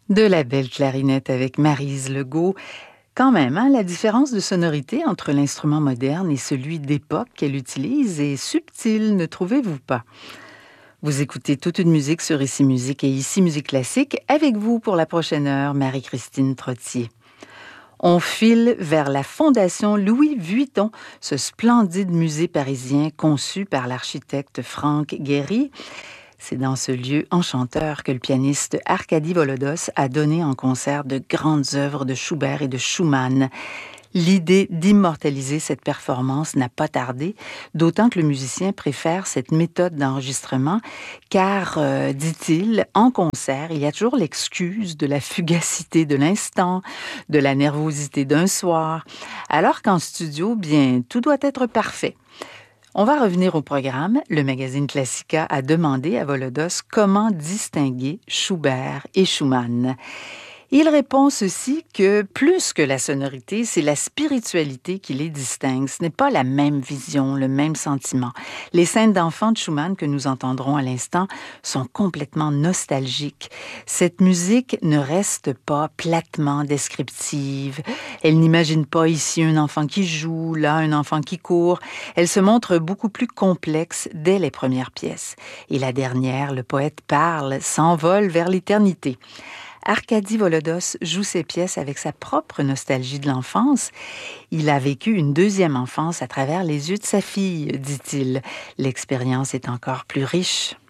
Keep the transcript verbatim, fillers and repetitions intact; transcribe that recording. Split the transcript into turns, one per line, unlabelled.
De la belle clarinette avec Maryse Legault. Quand même, hein, la différence de sonorité entre l'instrument moderne et celui d'époque qu'elle utilise est subtile, ne trouvez-vous pas? Vous écoutez toute une musique sur Ici Musique et Ici Musique Classique. Avec vous pour la prochaine heure, Marie-Christine Trottier. On file vers la Fondation Louis Vuitton, ce splendide musée parisien conçu par l'architecte Franck Gehry. C'est dans ce lieu enchanteur que le pianiste Arkady Volodos a donné en concert de grandes œuvres de Schubert et de Schumann. L'idée d'immortaliser cette performance n'a pas tardé, d'autant que le musicien préfère cette méthode d'enregistrement, car, euh, dit-il, en concert, il y a toujours l'excuse de la fugacité de l'instant, de la nervosité d'un soir, alors qu'en studio, bien, tout doit être parfait. On va revenir au programme. Le magazine Classica a demandé à Volodos comment distinguer Schubert et Schumann. Il répond ceci que plus que la sonorité, c'est la spiritualité qui les distingue. Ce n'est pas la même vision, le même sentiment. Les scènes d'enfants de Schumann que nous entendrons à l'instant sont complètement nostalgiques. Cette musique ne reste pas platement descriptive. Elle n'imagine pas ici un enfant qui joue, là un enfant qui court. Elle se montre beaucoup plus complexe dès les premières pièces. Et la dernière, le poète parle, s'envole vers l'éternité. Arkady Volodos joue ses pièces avec sa propre nostalgie de l'enfance. Il a vécu une deuxième enfance à travers les yeux de sa fille, dit-il. L'expérience est encore plus riche.